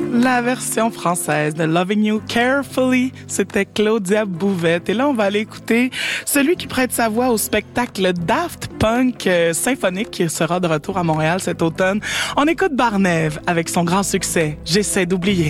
La version française de Loving You Carefully, c'était Claudia Bouvette. Et là, on va aller écouter celui qui prête sa voix au spectacle Daft Punk symphonique qui sera de retour à Montréal cet automne. On écoute Barnève avec son grand succès « J'essaie d'oublier ».